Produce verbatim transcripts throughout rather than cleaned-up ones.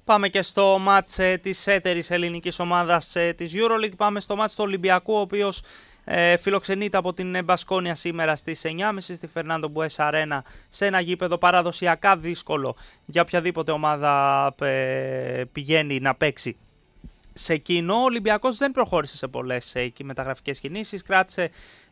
Πάμε και στο μάτς ε, της έτερης ελληνικής ομάδας ε, της EuroLeague. Πάμε στο μάτς του Ολυμπιακού, ο οποίος ε, φιλοξενείται από την Μπασκόνια σήμερα στις εννιά και τριάντα στη Φερνάντο Μπουέσα Αρένα, σε ένα γήπεδο παραδοσιακά δύσκολο για οποιαδήποτε ομάδα ε, πηγαίνει να παίξει σε εκείνο. Ο Ολυμπιακός δεν προχώρησε σε πολλές ε, μεταγραφικές κινήσεις, κράτησε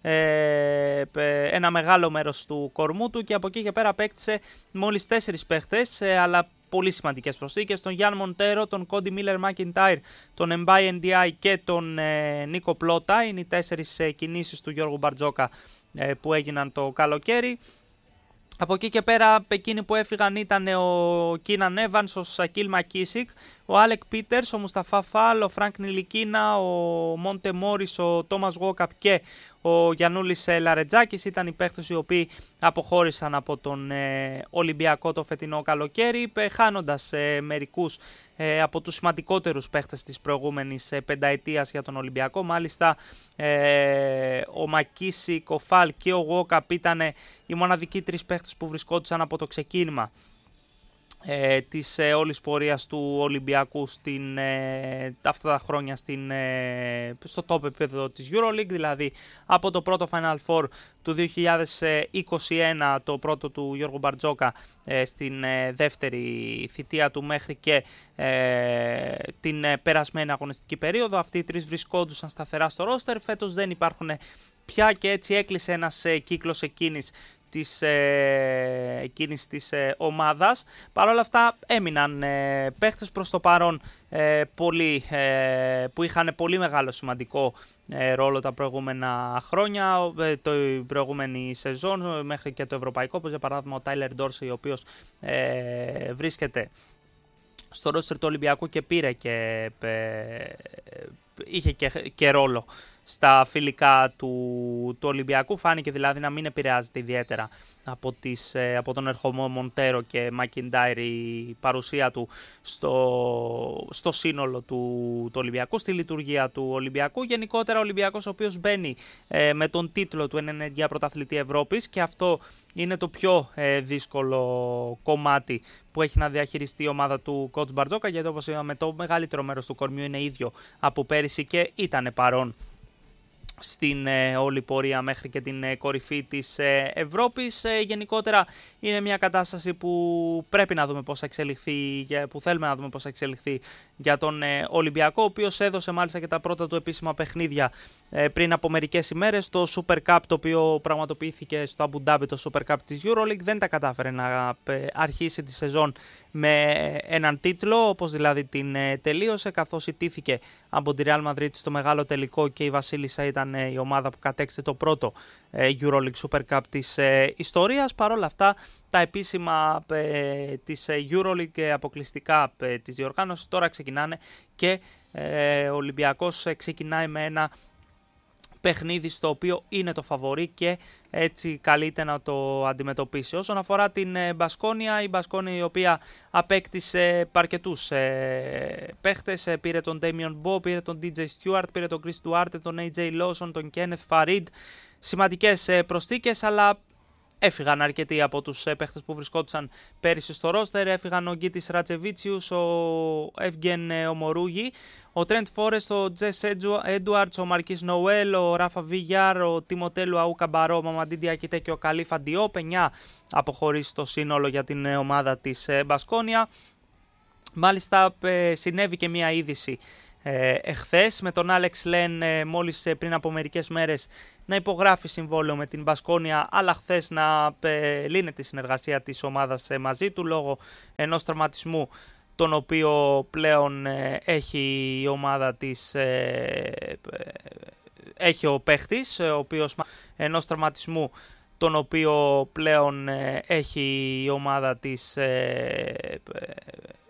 ε, ένα μεγάλο μέρος του κορμού του και από εκεί και πέρα απέκτησε μόλις τέσσερις παίχτες, ε, αλλά πολύ σημαντικές προσθήκες: τον Γιάν Μοντέρο, τον Κόντι Μίλερ Μακιντάιρ, τον Εμπάι Εν Ντι Άι και τον ε, Νίκο Πλότα. Είναι οι τέσσερις ε, κινήσεις του Γιώργου Μπαρτζόκα ε, που έγιναν το καλοκαίρι. Από εκεί και πέρα, εκείνοι που έφυγαν ήταν ο Κίναν Έβανς, ο Σακίλ Μακίσικ, ο Άλεκ Πίτερς, ο Μουσταφά Φάλ, ο Φρανκ Νιλικίνα, ο Μόντε Μόρις, ο Τόμας Γουόκαπ και ο Γιαννούλης Λαρετζάκης. Ήταν οι παίχτες οι οποίοι αποχώρησαν από τον ε, Ολυμπιακό το φετινό καλοκαίρι, χάνοντας ε, μερικούς ε, από τους σημαντικότερους παίχτες της προηγούμενης ε, πενταετίας για τον Ολυμπιακό. Μάλιστα ε, ο Μακίσικ, ο Φάλ και ο Γουόκαπ ήταν οι μοναδικοί τρεις παίχτες που βρισκόντουσαν από το ξεκίνημα Ε, της ε, όλης πορείας του Ολυμπιακού στην, ε, αυτά τα χρόνια στην, ε, στο top επίπεδο της EuroLeague, δηλαδή από το πρώτο Final Four του δύο χιλιάδες είκοσι ένα, το πρώτο του Γιώργου Μπαρτζόκα ε, στην ε, δεύτερη θητεία του, μέχρι και ε, την ε, περασμένη αγωνιστική περίοδο. Αυτοί οι τρεις βρισκόντουσαν σταθερά στο ρόστερ. Φέτος δεν υπάρχουν πια και έτσι έκλεισε ένας ε, κύκλος εκείνης της, ε, εκείνης της ε, ομάδας. Παρ' όλα αυτά έμειναν ε, παίχτες προς το παρόν ε, πολύ, ε, που είχαν πολύ μεγάλο σημαντικό ε, ρόλο τα προηγούμενα χρόνια, ε, το προηγούμενη σεζόν μέχρι και το ευρωπαϊκό, όπως για παράδειγμα ο Τάιλερ Ντόρσεϊ, ο οποίος ε, βρίσκεται στο ρόστερ του Ολυμπιακού και πήρε και ε, είχε και, και ρόλο στα φιλικά του, του Ολυμπιακού. Φάνηκε δηλαδή να μην επηρεάζεται ιδιαίτερα από, τις, από τον ερχομό Μοντέρο και Μακιντάιρ η παρουσία του στο, στο σύνολο του, του Ολυμπιακού, στη λειτουργία του Ολυμπιακού. Γενικότερα ο Ολυμπιακός, ο οποίος μπαίνει ε, με τον τίτλο του εν ενεργεία πρωταθλητή Ευρώπης, και αυτό είναι το πιο ε, δύσκολο κομμάτι που έχει να διαχειριστεί η ομάδα του coach Μπαρτζόκα, γιατί όπως είπαμε το μεγαλύτερο μέρος του κορμιού είναι ίδιο από πέρυσι και ήταν παρόν στην ε, όλη πορεία μέχρι και την ε, κορυφή της ε, Ευρώπης. Ε, γενικότερα είναι μια κατάσταση που πρέπει να δούμε πώς θα εξελιχθεί, που θέλουμε να δούμε πώς θα εξελιχθεί για τον ε, Ολυμπιακό, ο οποίος έδωσε μάλιστα και τα πρώτα του επίσημα παιχνίδια ε, πριν από μερικές ημέρες. Το Super Cup, το οποίο πραγματοποιήθηκε στο Αμπου Ντάμπι, το Super Cup της EuroLeague, δεν τα κατάφερε να ε, αρχίσει τη σεζόν με έναν τίτλο, όπως δηλαδή την ε, τελείωσε, καθώς ιτήθηκε από τη Real Madrid στο μεγάλο τελικό και η Βασίλισσα ήταν η ομάδα που κατέκτησε το πρώτο ε, EuroLeague Super Cup της ε, ιστορίας. Παρ' όλα αυτά, τα επίσημα ε, της ε, EuroLeague αποκλειστικά ε, της διοργάνωσης τώρα ξεκινάνε και ε, ο Ολυμπιακός ε, ξεκινάει με ένα παιχνίδι στο οποίο είναι το φαβορί και έτσι καλείται να το αντιμετωπίσει. Όσον αφορά την Μπασκόνια, η Μπασκόνια η οποία απέκτησε αρκετούς ε, παίχτες, ε, πήρε τον Damian Bowe, πήρε τον ντι τζέι Stewart, πήρε τον Chris Duarte, τον έι τζέι Lawson, τον Kenneth Farid. Σημαντικές ε, προσθήκες, αλλά έφυγαν αρκετοί από τους ε, παίχτες που βρισκόντουσαν πέρυσι στο ρόστερ. Έφυγαν ο Γκίτης Ρατσεβίτσιους, ο Εύγεν Ομορούγι, ο Τρέντ Φόρεστ, ο Τζες Έντουαρτς, ο Μαρκίς Νοουέλ, ο Ράφα Βίγιαρ, ο Τιμοτέλου Αού Καμπαρό, ο Μαμαντί Διακητέ και ο Καλίφα Ντιόπ. εννιά αποχωρήσει στο σύνολο για την ε, ομάδα της ε, Μπασκόνια. Μάλιστα ε, συνέβη και μια είδηση ε, εχθές με τον Άλεξ Λεν, ε, μόλις ε, πριν από μερικές μέρες να υπογράφει συμβόλαιο με την Μπασκόνια, αλλά χθες να ε, λύνεται η συνεργασία της ομάδας ε, μαζί του λόγω ενός τραυματισμού τον οποίο πλέον ε, έχει η ομάδα της, ε, ε, έχει ο παίχτης, ο οποίος ενός τραυματισμού τον οποίο πλέον ε, έχει η ομάδα της, ε,